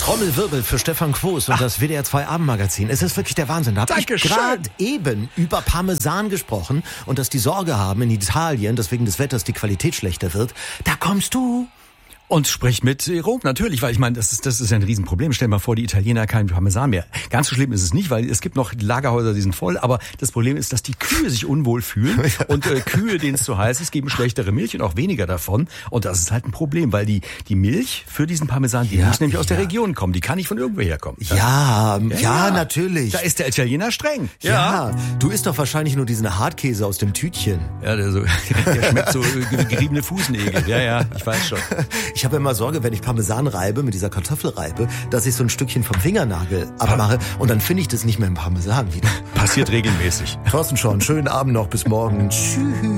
Trommelwirbel für Stefan Quos und das WDR 2 Abendmagazin. Es ist wirklich der Wahnsinn. Da habe ich gerade eben über Parmesan gesprochen und dass die Sorge haben in Italien, dass wegen des Wetters die Qualität schlechter wird. Da kommst du. Und spricht mit Rom, natürlich, weil ich meine, das ist ja ein Riesenproblem. Stell dir mal vor, die Italiener keinen Parmesan mehr. Ganz so schlimm ist es nicht, weil es gibt noch Lagerhäuser, die sind voll, aber das Problem ist, dass die Kühe sich unwohl fühlen und Kühe, denen es zu heiß ist, geben schlechtere Milch und auch weniger davon. Und das ist halt ein Problem, weil die Milch für diesen Parmesan, die muss nämlich aus der Region kommen, die kann nicht von irgendwoher herkommen. Ja, natürlich. Da ist der Italiener streng. Ja, du isst doch wahrscheinlich nur diesen Hartkäse aus dem Tütchen. Ja, der schmeckt so wie geriebene Fußnägel. Ja, ich weiß schon. Ich habe immer Sorge, wenn ich Parmesan reibe, mit dieser Kartoffelreibe, dass ich so ein Stückchen vom Fingernagel abmache und dann finde ich das nicht mehr im Parmesan wieder. Passiert regelmäßig. Thorsten Schorn, schönen Abend noch, bis morgen. Tschüss.